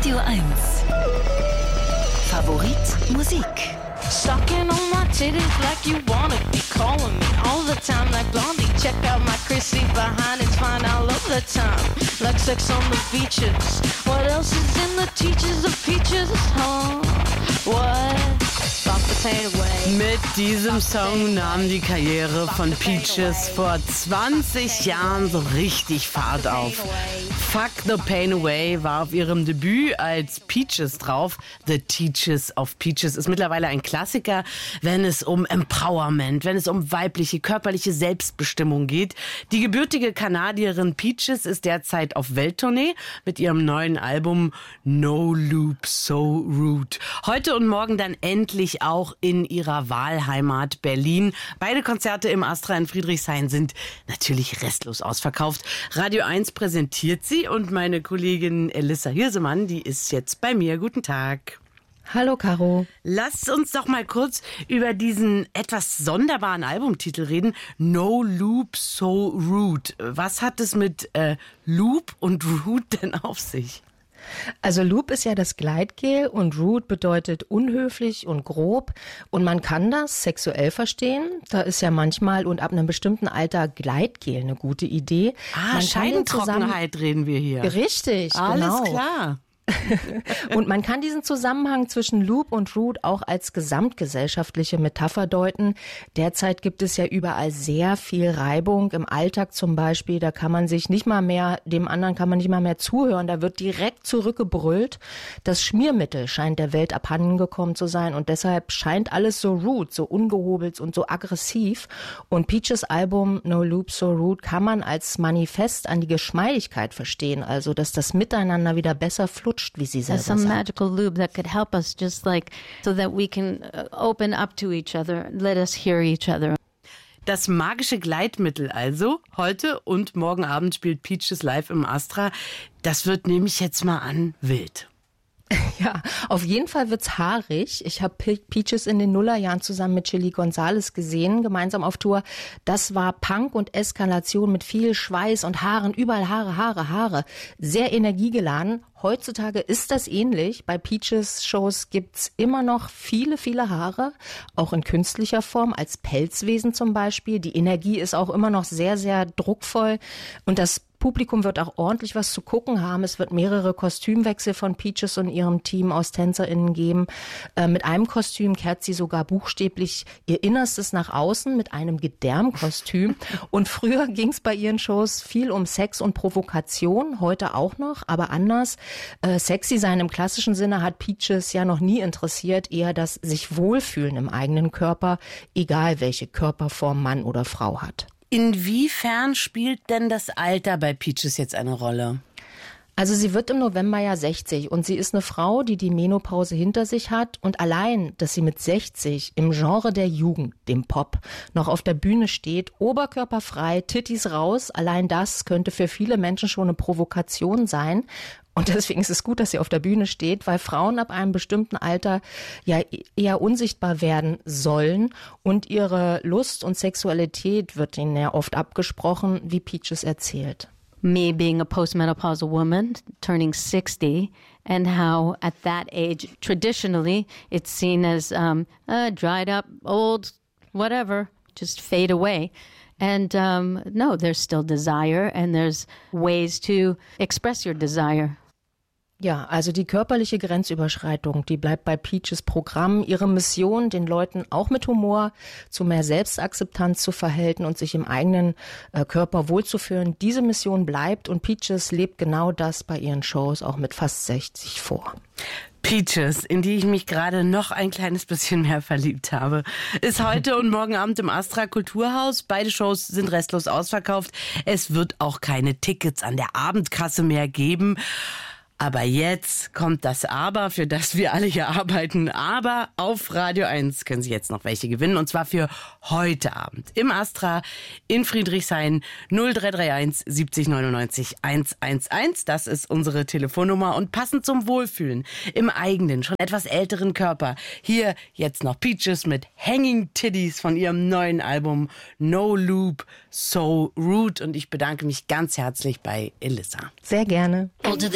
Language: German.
Radio 1. Favorit Musik. Sucking on my titties like you wanna be calling me all the time like Blondie. Check out my Chrissy behind, it's fine all of the time. Like sex on the beaches. What else is in the teachers of peaches? Huh? What? Fuck the pain away. Mit diesem Song nahm die Karriere von Peaches vor 20 Jahren so richtig Fahrt auf. Fuck the Pain Away war auf ihrem Debüt als Peaches drauf. The Teachers of Peaches ist mittlerweile ein Klassiker, wenn es um Empowerment, wenn es um weibliche, körperliche Selbstbestimmung geht. Die gebürtige Kanadierin Peaches ist derzeit auf Welttournee mit ihrem neuen Album No Loop, So Rude. Heute und morgen dann endlich auch in ihrer Wahlheimat Berlin. Beide Konzerte im Astra in Friedrichshain sind natürlich restlos ausverkauft. Radio 1 präsentiert sie und meine Kollegin Elissa Hirsemann, die ist jetzt bei mir. Guten Tag. Hallo Caro. Lasst uns doch mal kurz über diesen etwas sonderbaren Albumtitel reden. No Loop, So Rude. Was hat es mit Loop und Rude denn auf sich? Also Loop ist ja das Gleitgel und Rude bedeutet unhöflich und grob. Und man kann das sexuell verstehen. Da ist ja manchmal und ab einem bestimmten Alter Gleitgel eine gute Idee. Scheidentrockenheit reden wir hier. Richtig, Alles genau. klar. Und man kann diesen Zusammenhang zwischen Loop und Rude auch als gesamtgesellschaftliche Metapher deuten. Derzeit gibt es ja überall sehr viel Reibung im Alltag zum Beispiel. Da kann man sich nicht mal mehr, dem anderen kann man nicht mal mehr zuhören. Da wird direkt zurückgebrüllt. Das Schmiermittel scheint der Welt abhanden gekommen zu sein und deshalb scheint alles so rude, so ungehobelt und so aggressiv. Und Peaches Album No Loop, So Rude kann man als Manifest an die Geschmeidigkeit verstehen. Also, dass das Miteinander wieder besser flutscht, wie sie selber some sagt. magical loop that could help us just like so that we can open up to each other, let us hear each other. Das magische Gleitmittel also. Heute und morgen Abend spielt Peaches live im Astra. Das wird, nehme ich jetzt mal an, wild. Ja, auf jeden Fall wird's haarig. Ich habe Peaches in den Nullerjahren zusammen mit Chili Gonzales gesehen, gemeinsam auf Tour. Das war Punk und Eskalation mit viel Schweiß und Haaren, überall Haare. Sehr energiegeladen. Heutzutage ist das ähnlich. Bei Peaches Shows gibt's immer noch viele, viele Haare, auch in künstlicher Form, als Pelzwesen zum Beispiel. Die Energie ist auch immer noch sehr, sehr druckvoll und das Publikum wird auch ordentlich was zu gucken haben. Es wird mehrere Kostümwechsel von Peaches und ihrem Team aus TänzerInnen geben. Mit einem Kostüm kehrt sie sogar buchstäblich ihr Innerstes nach außen mit einem Gedärmkostüm. Und früher ging es bei ihren Shows viel um Sex und Provokation, heute auch noch, aber anders. Sexy sein im klassischen Sinne hat Peaches ja noch nie interessiert, eher das sich wohlfühlen im eigenen Körper, egal welche Körperform Mann oder Frau hat. Inwiefern spielt denn das Alter bei Peaches jetzt eine Rolle? Also sie wird im November ja 60 und sie ist eine Frau, die die Menopause hinter sich hat und allein, dass sie mit 60 im Genre der Jugend, dem Pop, noch auf der Bühne steht, oberkörperfrei, Tittis raus, allein das könnte für viele Menschen schon eine Provokation sein. Und deswegen ist es gut, dass sie auf der Bühne steht, weil Frauen ab einem bestimmten Alter ja eher unsichtbar werden sollen und ihre Lust und Sexualität wird ihnen ja oft abgesprochen, wie Peaches erzählt. Me being a postmenopausal woman, turning 60, and how at that age, traditionally, it's seen as dried up, old, whatever, just fade away. And no, there's still desire and there's ways to express your desire. Ja, also die körperliche Grenzüberschreitung, die bleibt bei Peaches Programm. Ihre Mission, den Leuten auch mit Humor zu mehr Selbstakzeptanz zu verhelfen und sich im eigenen Körper wohlzufühlen. Diese Mission bleibt und Peaches lebt genau das bei ihren Shows auch mit fast 60 vor. Peaches, in die ich mich gerade noch ein kleines bisschen mehr verliebt habe, ist heute und morgen Abend im Astra Kulturhaus. Beide Shows sind restlos ausverkauft. Es wird auch keine Tickets an der Abendkasse mehr geben. Aber jetzt kommt das Aber, für das wir alle hier arbeiten. Aber auf Radio 1 können Sie jetzt noch welche gewinnen. Und zwar für heute Abend im Astra in Friedrichshain 0331 70 99 111. Das ist unsere Telefonnummer. Und passend zum Wohlfühlen im eigenen, schon etwas älteren Körper. Hier jetzt noch Peaches mit Hanging Titties von ihrem neuen Album No Loop, So Rude. Und ich bedanke mich ganz herzlich bei Elissa. Sehr gerne.